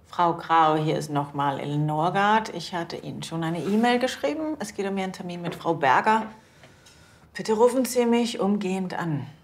Frau Grau, hier ist nochmal Eleonorgard. Ich hatte Ihnen schon eine E-Mail geschrieben. Es geht um Ihren Termin mit Frau Berger. Bitte rufen Sie mich umgehend an.